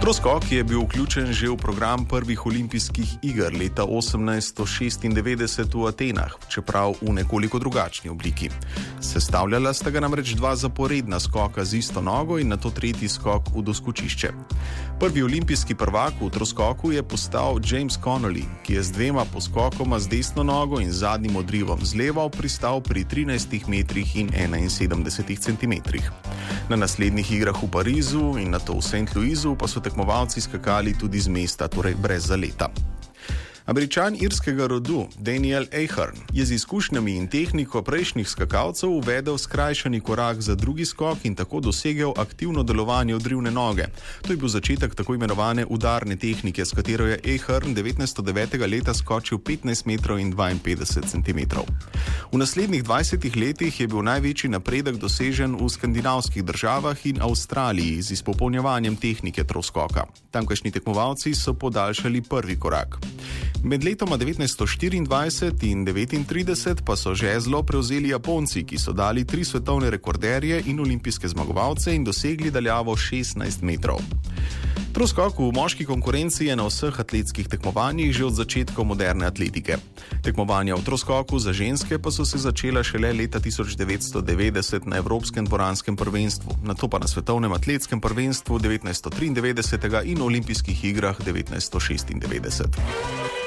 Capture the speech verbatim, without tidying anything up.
Troskok je bil vključen že v program prvih olimpijskih iger leta osemnajststo šestindevetdeset v Atenah, čeprav v nekoliko drugačni obliki. Sestavljala sta ga namreč dva zaporedna skoka z isto nogo in nato tretji skok v doskočišče. Prvi olimpijski prvak v troskoku je postal James Connolly, ki je z dvema poskokoma z desno nogo in zadnjim odrivom z levo pristal pri trinajstih metrih in enainsedemdesetih centimetrih. Na naslednjih igrah v Parizu in nato v Saint Louisu pa so tekmovalci skakali tudi z mesta, torej brez zaleta. Američan irskega rodu Daniel Ahern je z izkušnjami in tehniko prejšnjih skakalcev uvedel skrajšani korak za drugi skok in tako dosegel aktivno delovanje odrivne noge. To je bil začetek tako imenovane udarne tehnike, s katero je Ahern devetnajststo devetega leta skočil petnajst metrov in dvainpetdeset centimetrov. V naslednjih dvajsetih letih je bil največji napredek dosežen v skandinavskih državah in Avstraliji z izpopolnjevanjem tehnike troskoka. Tamkajšnji tekmovalci so podaljšali prvi korak. Med letoma devetnajststo štiriindvajset in devetintrideset pa so žezlo prevzeli Japonci, ki so dali tri svetovne rekorderje in olimpijske zmagovalce in dosegli daljavo šestnajst metrov. Troskok v moški konkurenci je na vseh atletskih tekmovanjih že od začetkov moderne atletike. Tekmovanja v troskoku za ženske pa so se začela šele leta tisoč devetsto devetdeset na Evropskem dvoranskem prvenstvu, nato pa na Svetovnem atletskem prvenstvu devetnajststo triindevetdeset in olimpijskih igrah devetnajststo šestindevetdeset.